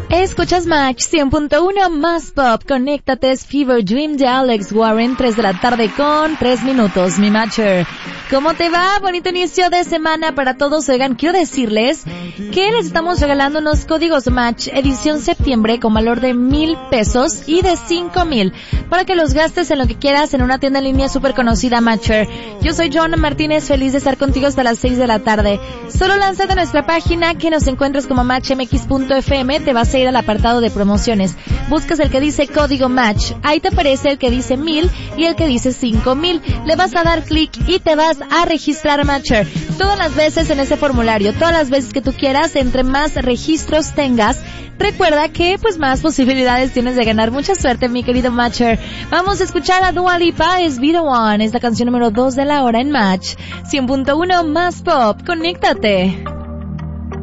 Escuchas Match 100.1 más pop. Conéctate, es Fever Dream de Alex Warren, 3 de la tarde con 3 minutos, mi matcher. ¿Cómo te va? Bonito inicio de semana para todos. Oigan, quiero decirles que les estamos regalando unos códigos Match edición septiembre con valor de 1,000 pesos y de 5,000 para que los gastes en lo que quieras en una tienda en línea súper conocida, Matcher. Yo soy Joana Martínez, feliz de estar contigo hasta las 6 de la tarde. Solo lánzate a nuestra página que nos encuentras como matchmx.fm, te vas a ir al apartado de promociones. Buscas el que dice código Match, ahí te aparece el que dice 1,000 y el que dice 5,000. Le vas a dar clic y te vas a registrar, Matcher. Todas las veces en ese formulario, todas las veces que tú quieras, entre más registros tengas, recuerda que pues más posibilidades tienes de ganar. Mucha suerte, mi querido Matcher. Vamos a escuchar a Dua Lipa, es Be The One, es la canción número 2 de la hora en Match 100.1 más pop. Conéctate.